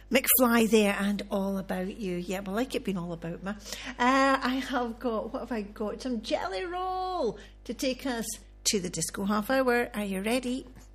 McFly there and All About You. Yeah, well, like it being all about me. I have got, what have I got? Some Jelly Roll to take us to the disco half hour. Are you ready?